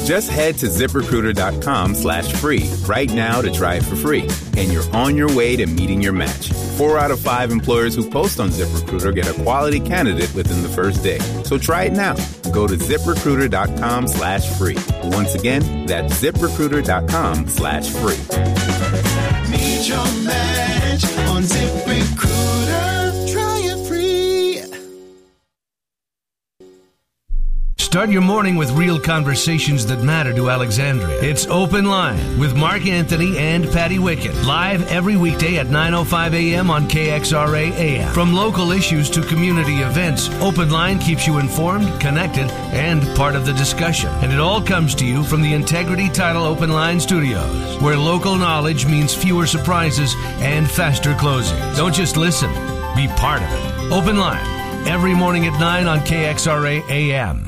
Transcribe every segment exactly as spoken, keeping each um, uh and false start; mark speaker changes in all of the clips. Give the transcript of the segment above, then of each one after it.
Speaker 1: Just head to ZipRecruiter.com slash free right now to try it for free. And you're on your way to meeting your match. Four out of five employers who post on ZipRecruiter get a quality candidate within the first day. So try it now. Go to ZipRecruiter.com slash free. Once again, that's ZipRecruiter.com slash free.
Speaker 2: Meet your match on ZipRecruiter. Try it free.
Speaker 3: Start your morning with real conversations that matter to Alexandria. It's Open Line with Mark Anthony and Patty Wickett. Live every weekday at nine oh five a.m. on K X R A A M. From local issues to community events, Open Line keeps you informed, connected, and part of the discussion. And it all comes to you from the Integrity Title Open Line Studios, where local knowledge means fewer surprises and faster closing. Don't just listen, be part of it. Open Line, every morning at nine on K X R A A M.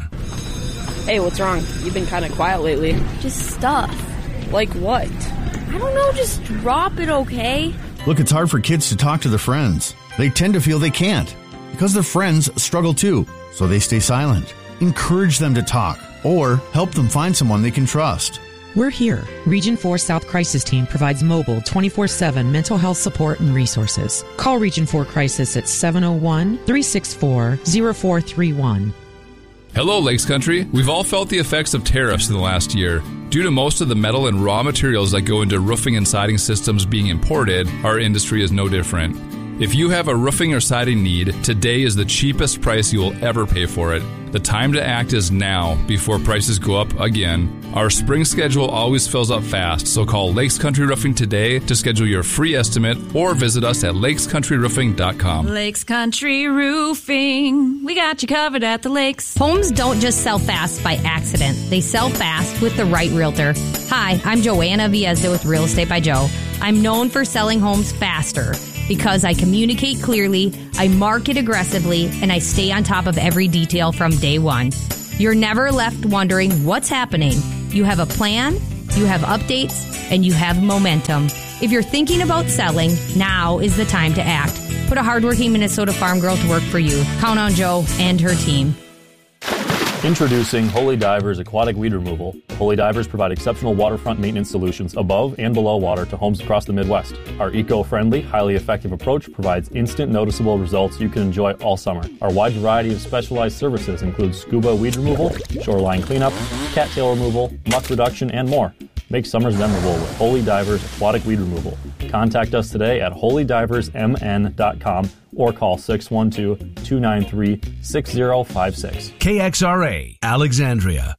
Speaker 4: Hey, what's wrong? You've been kind of quiet lately.
Speaker 5: Just stuff.
Speaker 4: Like what?
Speaker 5: I don't know, just drop it, okay?
Speaker 6: Look, it's hard for kids to talk to their friends. They tend to feel they can't because their friends struggle too, so they stay silent. Encourage them to talk or help them find someone they can trust.
Speaker 7: We're here. Region four South Crisis Team provides mobile twenty-four seven mental health support and resources. Call Region four Crisis at seven oh one, three six four, oh four three one.
Speaker 8: Hello, Lakes Country. We've all felt the effects of tariffs in the last year. Due to most of the metal and raw materials that go into roofing and siding systems being imported, our industry is no different. If you have a roofing or siding need, today is the cheapest price you will ever pay for it. The time to act is now, before prices go up again. Our spring schedule always fills up fast, so call Lakes Country Roofing today to schedule your free estimate or visit us at lakes country roofing dot com.
Speaker 9: Lakes Country Roofing. We got you covered at the lakes.
Speaker 10: Homes don't just sell fast by accident. They sell fast with the right realtor. Hi, I'm Joanna Viezda with Real Estate by Joe. I'm known for selling homes faster because I communicate clearly, I market aggressively, and I stay on top of every detail from day one. You're never left wondering what's happening. You have a plan, you have updates, and you have momentum. If you're thinking about selling, now is the time to act. Put a hardworking Minnesota farm girl to work for you. Count on Joe and her team.
Speaker 11: Introducing Holy Divers Aquatic Weed Removal. Holy Divers provide exceptional waterfront maintenance solutions above and below water to homes across the Midwest. Our eco-friendly, highly effective approach provides instant noticeable results you can enjoy all summer. Our wide variety of specialized services include scuba weed removal, shoreline cleanup, cattail removal, muck reduction, and more. Make summers memorable with Holy Divers Aquatic Weed Removal. Contact us today at holy divers m n dot com or call six one two, two nine three, six zero five six.
Speaker 3: K X R A, Alexandria.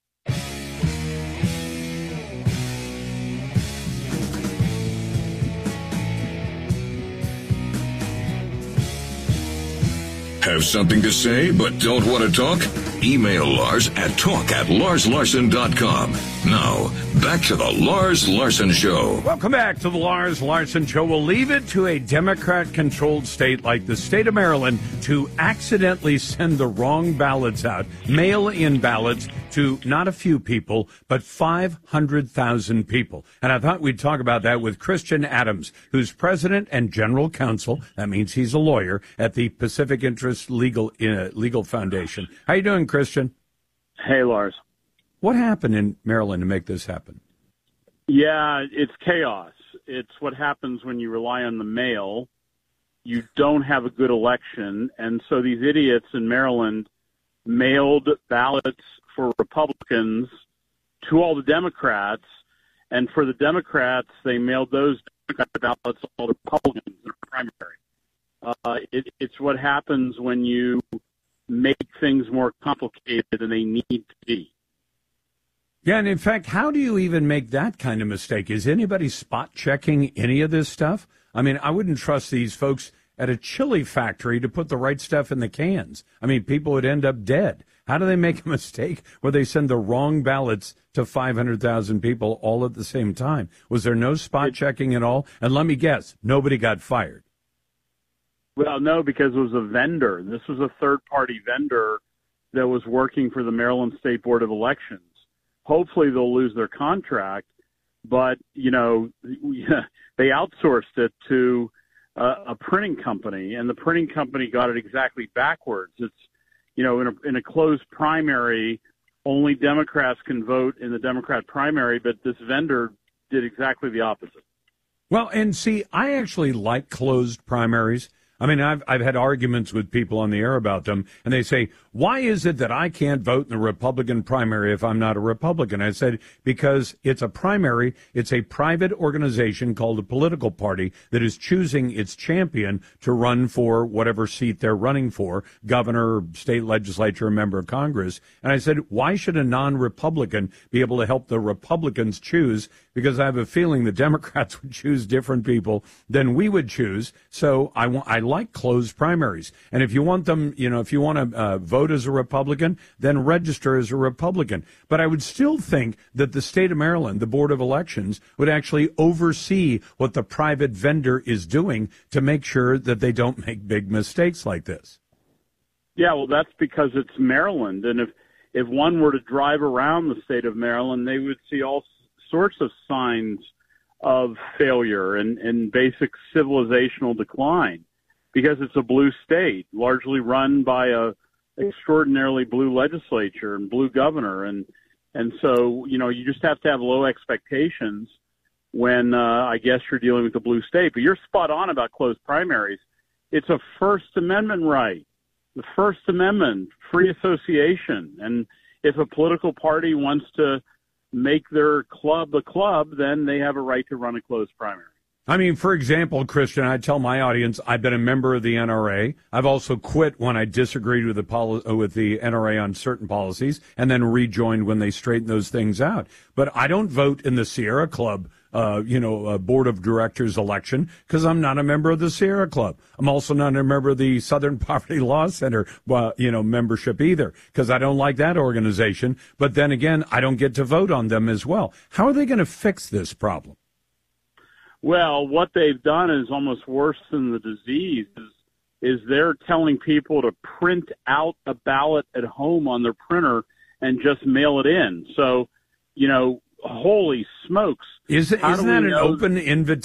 Speaker 12: Have something to say but don't want to talk? Email Lars at talk at lars larson dot com. Now, back to the Lars Larson Show.
Speaker 13: Welcome back to the Lars Larson Show. We'll leave it to a Democrat-controlled state like the state of Maryland to accidentally send the wrong ballots out, mail-in ballots, to not a few people, but five hundred thousand people. And I thought we'd talk about that with Christian Adams, who's president and general counsel. That means he's a lawyer at the Pacific Interest Legal uh, Legal Foundation. How you doing, Christian?
Speaker 14: Hey, Lars.
Speaker 13: What happened in Maryland to make this happen?
Speaker 14: Yeah, it's chaos. It's what happens when you rely on the mail. You don't have a good election, and so these idiots in Maryland mailed ballots for Republicans to all the Democrats, and for the Democrats, they mailed those Democrat ballots to all the Republicans in the primary. Uh, it, it's what happens when you make things more complicated than they need to be.
Speaker 13: Yeah, and in fact, how do you even make that kind of mistake? Is anybody spot checking any of this stuff? I mean, I wouldn't trust these folks at a chili factory to put the right stuff in the cans. I mean, people would end up dead. How do they make a mistake where they send the wrong ballots to five hundred thousand people all at the same time? Was there no spot checking at all? And let me guess, nobody got fired.
Speaker 14: Well, no, because it was a vendor. This was a third-party vendor that was working for the Maryland State Board of Elections. Hopefully they'll lose their contract, but, you know, they outsourced it to a, a printing company, and the printing company got it exactly backwards. It's, you know, in a, in a closed primary, only Democrats can vote in the Democrat primary, but this vendor did exactly the opposite.
Speaker 13: Well, and see, I actually like closed primaries. I mean, I've I've had arguments with people on the air about them, and they say, why is it that I can't vote in the Republican primary if I'm not a Republican? I said, because it's a primary. It's a private organization called a political party that is choosing its champion to run for whatever seat they're running for, governor, state legislature, member of Congress. And I said, why should a non-Republican be able to help the Republicans choose? Because I have a feeling the Democrats would choose different people than we would choose. So I want, I like closed primaries. And if you want them, you know, if you want to uh, vote as a Republican, then register as a Republican. But I would still think that the state of Maryland, the Board of Elections, would actually oversee what the private vendor is doing to make sure that they don't make big mistakes like this.
Speaker 14: Yeah, well, that's because it's Maryland. And if, if one were to drive around the state of Maryland, they would see all sorts of signs of failure and, and basic civilizational decline, because it's a blue state, largely run by a extraordinarily blue legislature and blue governor. And, and so, you know, you just have to have low expectations when, uh, I guess you're dealing with a blue state. But you're spot on about closed primaries. It's a First Amendment right, the First Amendment, free association. And if a political party wants to make their club a club, then they have a right to run a closed primary.
Speaker 13: I mean, for example, Christian, I tell my audience I've been a member of the N R A. I've also quit when I disagreed with the poli- with the N R A on certain policies, and then rejoined when they straightened those things out. But I don't vote in the Sierra Club, uh, you know, uh, board of directors election, because I'm not a member of the Sierra Club. I'm also not a member of the Southern Poverty Law Center, uh, you know, membership either, because I don't like that organization. But then again, I don't get to vote on them as well. How are they going to fix this problem?
Speaker 14: Well, what they've done is almost worse than the disease, is, is they're telling people to print out a ballot at home on their printer and just mail it in. So, you know, holy smokes.
Speaker 13: Is, isn't that an open invitation?